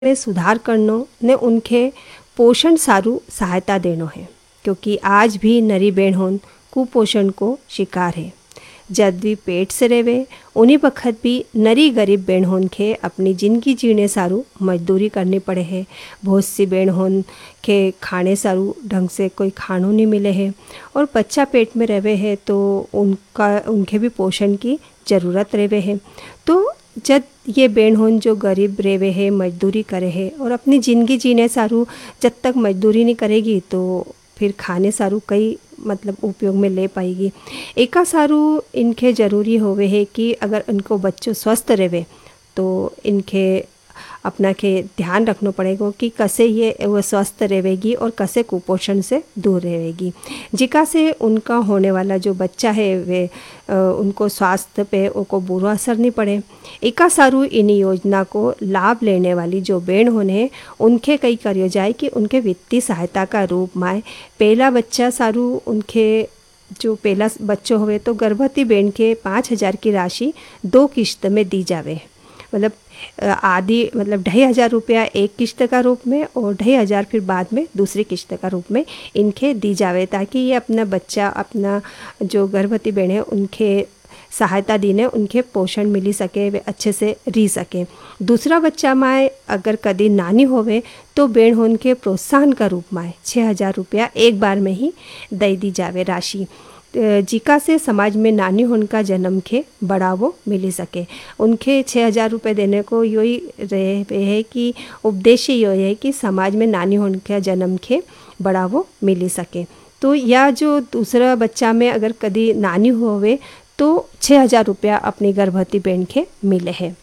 में सुधार करनो ने उनके पोषण सारू सहायता देनो है, क्योंकि आज भी नरी बेणहोन कुपोषण को शिकार है। जब भी पेट से रेवे उन्हीं वक्त भी नरी गरीब बेणहोन के अपनी जिंदगी जीने सारू मजदूरी करनी पड़े है। बहुत सी बेणहोन के खाने सारू ढंग से कोई खानों नहीं मिले है और बच्चा पेट में रेवे है तो उनके भी पोषण की ज़रूरत रेवे है। तो जब ये बेणहोन जो गरीब रेवे है मजदूरी करे है और अपनी ज़िंदगी जीने सारू जब तक मजदूरी नहीं करेगी तो फिर खाने सारू कई मतलब उपयोग में ले पाएगी। एका सारू इनके ज़रूरी होवे है कि अगर इनको बच्चों स्वस्थ रहे तो इनके अपना के ध्यान रखना पड़ेगा कि कैसे ये वो स्वस्थ रहेगी और कैसे कुपोषण से दूर रहेगी, जिका से उनका होने वाला जो बच्चा है वे उनको स्वास्थ्य पे उनको बुरा असर नहीं पड़े। एका सारू इन योजना को लाभ लेने वाली जो बेणहोन है उनके कई करियो जाए कि उनके वित्तीय सहायता का रूप में पहला बच्चा सारू उनके जो पहला बच्चों हुए तो गर्भवती बेण के 5,000 की राशि 2 किश्त में दी जावे, मतलब आधी मतलब 2,500 रुपया एक किश्त का रूप में और 2,500 फिर बाद में दूसरी किश्त का रूप में इनके दी जावे, ताकि ये अपना बच्चा अपना जो गर्भवती बेण है उनके सहायता देने उनके पोषण मिली सके, वे अच्छे से रह सके। दूसरा बच्चा माए अगर कभी नानी होवे तो बेणहोन के प्रोत्साहन का रूप में 6,000 रुपया एक बार में ही दे दी जावे राशि, जिका से समाज में नानी होने का जन्म के बढ़ावो मिली सके। उनके 6,000 रुपये देने को यही रहे है कि उद्देश्य यो है कि समाज में नानी होने का जन्म के बढ़ावो मिली सके। तो या जो दूसरा बच्चा में अगर कभी नानी होवे तो 6,000 रुपया अपनी गर्भवती बेण के मिले है।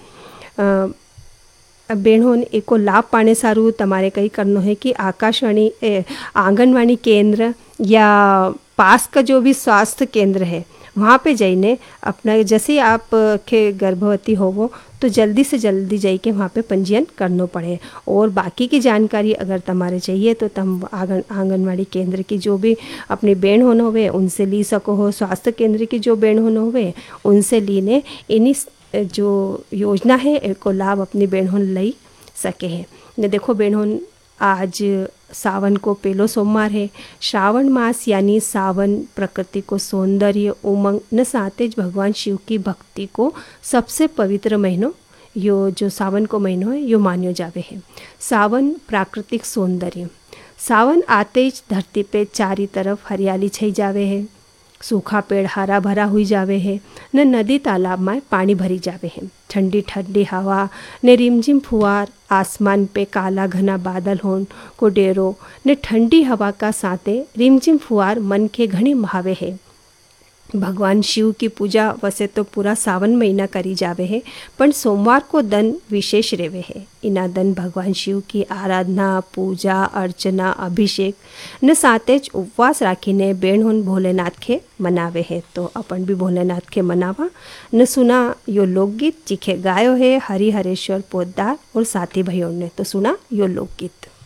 बेणहोन एको लाभ पाने सारू तमारे कई करनो है कि आकाशवाणी आंगनवाड़ी केंद्र या पास का जो भी स्वास्थ्य केंद्र है वहाँ पे जाइने अपना जैसे ही आप के गर्भवती होवो तो जल्दी से जल्दी जाइए वहाँ पे पंजीयन करना पड़े। और बाकी की जानकारी अगर तुम्हारे चाहिए तो तुम आंगनवाड़ी केंद्र की जो भी अपनी बेणहोन होवे उनसे ली सको हो, स्वास्थ्य केंद्र की जो बेणहोन होवे उनसे लीने इन्हीं जो योजना है को लाभ अपनी बेणहोन लई सके है। ने देखो बेणहोन आज सावन को पहलो सोमवार है। श्रावण मास यानी सावन प्रकृति को सौंदर्य उमंग न साथ भगवान शिव की भक्ति को सबसे पवित्र महीनों यो जो सावन को महीनों है यो मान्यो जावे है। सावन प्राकृतिक सौंदर्य, सावन आते ही धरती पे चारी तरफ हरियाली छई जावे है, सूखा पेड़ हरा भरा हुई जावे है न नदी तालाब में पानी भरी जावे है। ठंडी ठंडी हवा ने रिमझिम फुहार, आसमान पे काला घना बादल होन को डेरो ने ठंडी हवा का साथे रिमझिम फुहार मन के घने भावे है। भगवान शिव की पूजा वैसे तो पूरा सावन महीना करी जावे है, पर सोमवार को दिन विशेष रेवे है। इना दिन भगवान शिव की आराधना पूजा अर्चना अभिषेक न साथे उपवास राखीने बेणहोन भोलेनाथ के मनावे है। तो अपन भी भोलेनाथ के मनावा न सुना यो लोकगीत जिखे गायो है हरिहरेश्वर पोद्दार और साथी भाइयों ने, तो सुना यो लोकगीत।